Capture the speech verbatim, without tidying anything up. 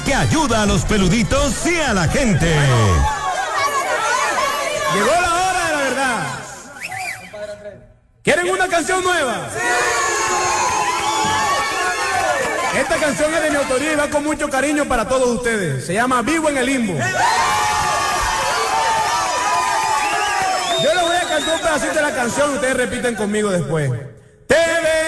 que ayuda a los peluditos y a la gente. Llegó la hora de la verdad. ¿Quieren una canción nueva? Esta canción es de mi autoría y va con mucho cariño para todos ustedes. Se llama Vivo en el Limbo. Yo les voy a cantar un pedacito de la canción y ustedes repiten conmigo después.